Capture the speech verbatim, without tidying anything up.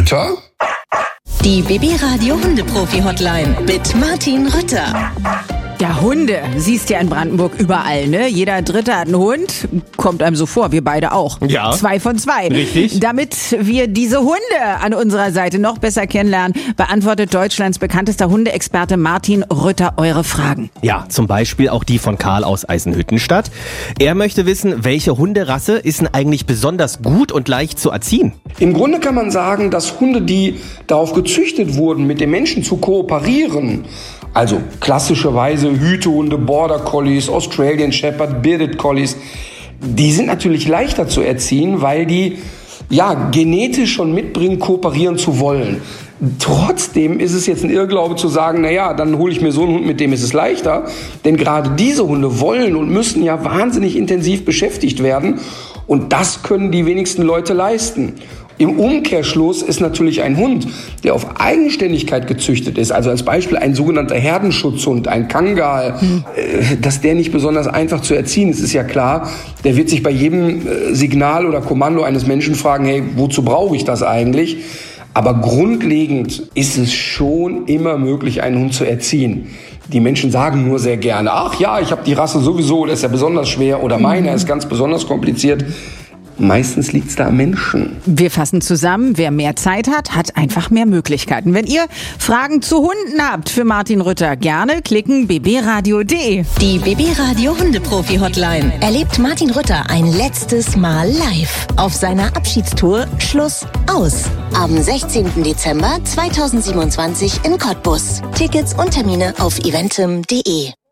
Rütter? Die B B-Radio Hundeprofi-Hotline mit Martin Rütter. Ja, Hunde, siehst ja in Brandenburg überall, ne? Jeder Dritte hat einen Hund, kommt einem so vor, wir beide auch. Ja. Zwei von zwei. Richtig. Damit wir diese Hunde an unserer Seite noch besser kennenlernen, beantwortet Deutschlands bekanntester Hundeexperte Martin Rütter eure Fragen. Ja, zum Beispiel auch die von Karl aus Eisenhüttenstadt. Er möchte wissen, welche Hunderasse ist denn eigentlich besonders gut und leicht zu erziehen? Im Grunde kann man sagen, dass Hunde, die darauf gezüchtet wurden, mit den Menschen zu kooperieren, also klassischerweise Hütehunde, Border Collies, Australian Shepherd, Bearded Collies, die sind natürlich leichter zu erziehen, weil die ja genetisch schon mitbringen, kooperieren zu wollen. Trotzdem ist es jetzt ein Irrglaube zu sagen, naja, dann hole ich mir so einen Hund, mit dem ist es leichter. Denn gerade diese Hunde wollen und müssen ja wahnsinnig intensiv beschäftigt werden. Und das können die wenigsten Leute leisten. Im Umkehrschluss ist natürlich ein Hund, der auf Eigenständigkeit gezüchtet ist, also als Beispiel ein sogenannter Herdenschutzhund, ein Kangal, hm. äh, dass der nicht besonders einfach zu erziehen ist, ist ja klar. Der wird sich bei jedem äh, Signal oder Kommando eines Menschen fragen, hey, wozu brauche ich das eigentlich? Aber grundlegend ist es schon immer möglich, einen Hund zu erziehen. Die Menschen sagen nur sehr gerne, ach ja, ich habe die Rasse sowieso, das ist ja besonders schwer, oder meiner ist ganz besonders kompliziert. Meistens liegt es da am Menschen. Wir fassen zusammen, wer mehr Zeit hat, hat einfach mehr Möglichkeiten. Wenn ihr Fragen zu Hunden habt für Martin Rütter, gerne klicken b b radio punkt d e. Die B B-Radio Hundeprofi-Hotline erlebt Martin Rütter ein letztes Mal live auf seiner Abschiedstour Schluss aus. Am sechzehnten Dezember zweitausendsiebenundzwanzig in Cottbus. Tickets und Termine auf eventim punkt d e.